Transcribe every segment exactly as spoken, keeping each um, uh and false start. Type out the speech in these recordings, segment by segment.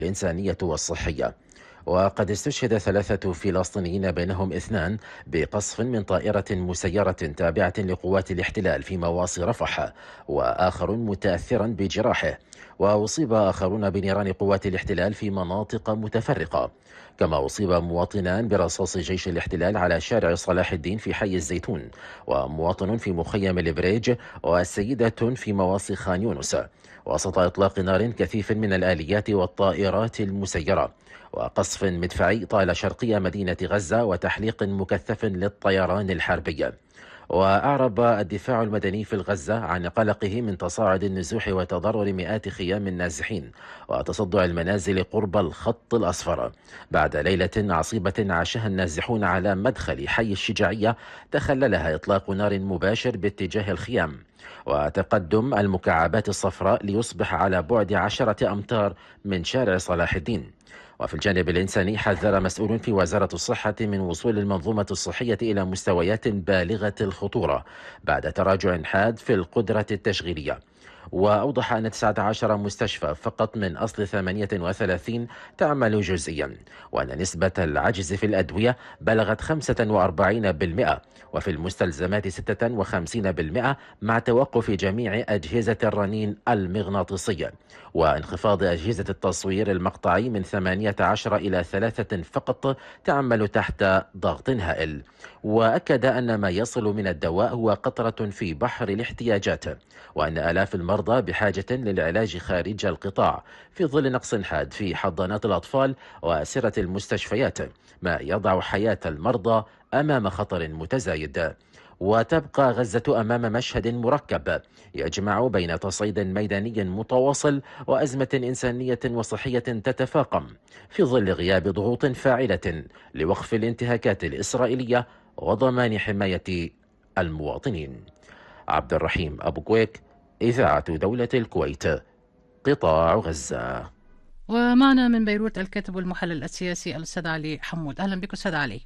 الإنسانية والصحية. وقد استشهد ثلاثة فلسطينيين بينهم اثنان بقصف من طائرة مسيرة تابعة لقوات الاحتلال في مواصي رفح، وآخر متأثرا بجراحه، وأصيب آخرون بنيران قوات الاحتلال في مناطق متفرقة. كما أصيب مواطنان برصاص جيش الاحتلال على شارع صلاح الدين في حي الزيتون، ومواطن في مخيم البريج، وسيدة في مواصي خان يونس، وسط إطلاق نار كثيف من الآليات والطائرات المسيرة، وقصف مدفعي طال شرقي مدينة غزة، وتحليق مكثف للطيران الحربي. وأعرب الدفاع المدني في غزة عن قلقه من تصاعد النزوح وتضرر مئات خيام النازحين وتصدع المنازل قرب الخط الأصفر بعد ليلة عصيبة عاشها النازحون على مدخل حي الشجاعية، تخللها إطلاق نار مباشر باتجاه الخيام وتقدم المكعبات الصفراء ليصبح على بعد عشرة أمتار من شارع صلاح الدين. وفي الجانب الإنساني، حذر مسؤول في وزارة الصحة من وصول المنظومة الصحية إلى مستويات بالغة الخطورة بعد تراجع حاد في القدرة التشغيلية. وأوضح أن تسعة عشر مستشفى فقط من أصل ثمانية وثلاثين تعمل جزئيا، وأن نسبة العجز في الأدوية بلغت خمسة وأربعين بالمئة، وفي المستلزمات ستة وخمسين بالمئة، مع توقف جميع أجهزة الرنين المغناطيسي وانخفاض أجهزة التصوير المقطعي من ثمانية عشر إلى ثلاثة فقط تعمل تحت ضغط هائل. وأكد أن ما يصل من الدواء هو قطرة في بحر الاحتياجات، وأن آلاف المرضى بحاجة للعلاج خارج القطاع في ظل نقص حاد في حضانات الأطفال وأسرة المستشفيات، ما يضع حياة المرضى أمام خطر متزايد. وتبقى غزة أمام مشهد مركب يجمع بين تصعيد ميداني متواصل وأزمة إنسانية وصحية تتفاقم في ظل غياب ضغوط فاعلة لوقف الانتهاكات الإسرائيلية وضمان حماية المواطنين. عبد الرحيم أبو كويك، إذاعة دولة الكويت، قطاع غزة. ومعنا من بيروت الكاتب والمحلل السياسي الأستاذ علي حمود. أهلا بك أستاذ علي.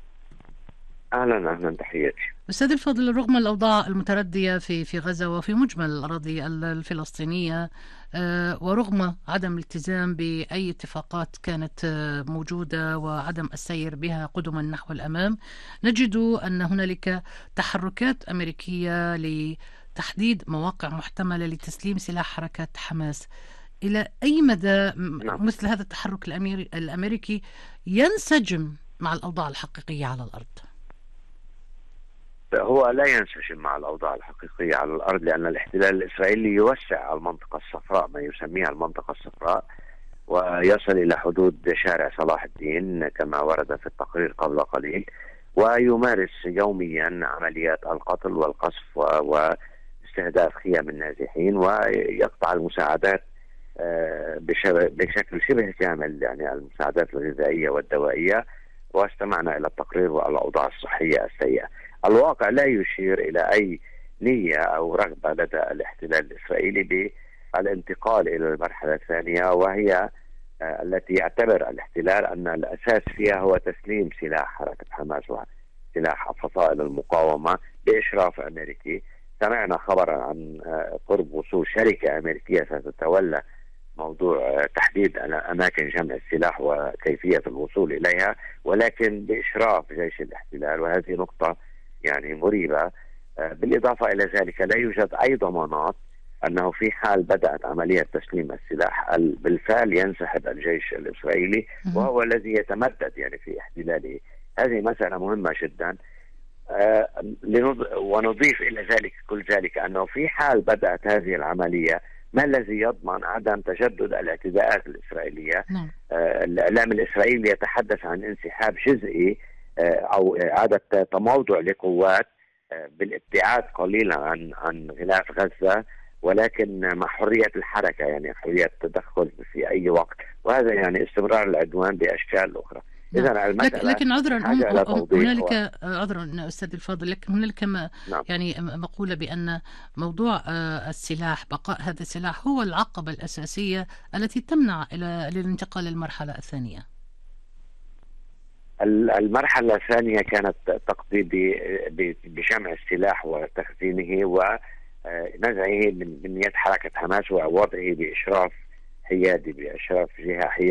اهلا اهلا، تحياتي. أستاذ الفضل، رغم الأوضاع المتردية في في غزة وفي مجمل الأراضي الفلسطينية، ورغم عدم الالتزام بأي اتفاقات كانت موجودة وعدم السير بها قدما نحو الأمام، نجد أن هنالك تحركات أمريكية لتحديد مواقع محتملة لتسليم سلاح حركة حماس. إلى أي مدى مثل هذا التحرك الأمريكي ينسجم مع الأوضاع الحقيقية على الأرض؟ هو لا ينسجم مع الأوضاع الحقيقية على الأرض، لأن الاحتلال الإسرائيلي يوسع المنطقة الصفراء، ما يسميها المنطقة الصفراء، ويصل إلى حدود شارع صلاح الدين كما ورد في التقرير قبل قليل، ويمارس يوميا عمليات القتل والقصف واستهداف خيام النازحين، ويقطع المساعدات بشكل شبه كامل، يعني المساعدات الغذائية والدوائية. واستمعنا إلى التقرير والأوضاع الصحية السيئة. الواقع لا يشير إلى أي نية أو رغبة لدى الاحتلال الإسرائيلي بالانتقال إلى المرحلة الثانية، وهي التي يعتبر الاحتلال أن الأساس فيها هو تسليم سلاح حركة حماس وسلاح فصائل المقاومة بإشراف أمريكي. سمعنا خبرا عن قرب وصول شركة أمريكية ستتولى موضوع تحديد أماكن جمع السلاح وكيفية الوصول إليها، ولكن بإشراف جيش الاحتلال، وهذه نقطة يعني مريبة. بالإضافة إلى ذلك لا يوجد أي ضمانات أنه في حال بدأت عملية تسليم السلاح بالفعل ينسحب الجيش الإسرائيلي وهو الذي يتمدد يعني في احتلاله. هذه مسألة مهمة جدا. ونضيف إلى ذلك كل ذلك أنه في حال بدأت هذه العملية، ما الذي يضمن عدم تجدد الاعتداءات الإسرائيلية؟ نعم. آه الإعلام الإسرائيلي يتحدث عن انسحاب جزئي آه أو إعادة تموضع لقوات آه بالابتعاد قليلا عن عن غلاف غزة، ولكن مع حرية الحركة، يعني حرية التدخل في أي وقت، وهذا يعني استمرار العدوان بأشكال أخرى. نعم. لكن, لكن عذرا هنالك عذرا أستاذ الفاضل، لكن هنالك نعم. يعني مقولة بأن موضوع السلاح، بقاء هذا السلاح هو العقبة الأساسية التي تمنع إلى الانتقال للمرحلة الثانية. المرحلة الثانية كانت تقضي بجمع السلاح وتخزينه ونزعه من يد حركة حماس ووضعه بإشراف حيادي بإشراف جهة حيادية